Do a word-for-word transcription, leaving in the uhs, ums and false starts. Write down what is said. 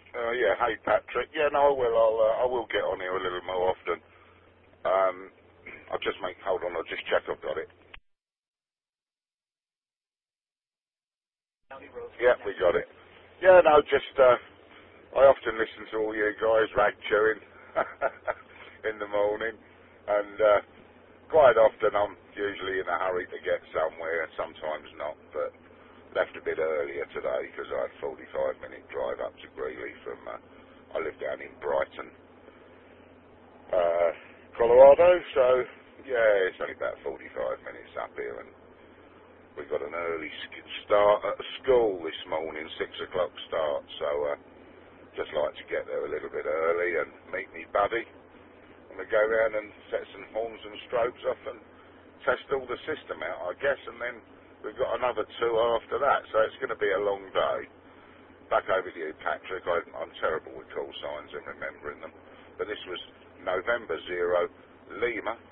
Uh, yeah, hey Patrick. Yeah, no, I will. I'll, uh, I will get on here a little more often. Um, I'll just make. Hold on, I'll just check I've got it. Yeah, we got it. Yeah, no, just. Uh, I often listen to all you guys rag chewing in the morning, and uh, quite often I'm usually in a hurry to get somewhere. Sometimes not, but left a bit earlier today because I had a forty-five minute drive up to Greeley from. Uh, I live down in Brighton. uh, Colorado, so yeah, it's only about forty-five minutes up here, and we got an early sk- start at school this morning, six o'clock start, so uh, just like to get there a little bit early and meet me buddy, and we go round and set some horns and strobes off and test all the system out, I guess, and then we've got another two after that, so it's going to be a long day. Back over to you, Patrick. I, I'm terrible with call signs and remembering them, but this was November zero, Lima